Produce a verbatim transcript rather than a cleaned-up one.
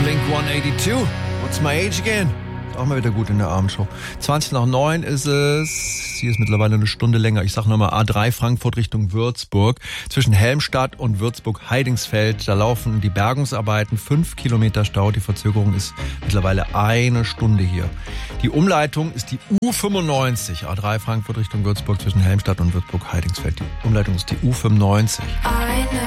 Blink hundertzweiundachtzig. What's my age again? Auch mal wieder gut in der Abendshow. zwanzig nach neun ist es. Hier ist mittlerweile eine Stunde länger. Ich sag nochmal A drei Frankfurt Richtung Würzburg. Zwischen Helmstadt und Würzburg-Heidingsfeld. Da laufen die Bergungsarbeiten. Fünf Kilometer Stau. Die Verzögerung ist mittlerweile eine Stunde hier. Die Umleitung ist die U fünfundneunzig. A drei Frankfurt Richtung Würzburg zwischen Helmstadt und Würzburg-Heidingsfeld. Die Umleitung ist die U fünfundneunzig.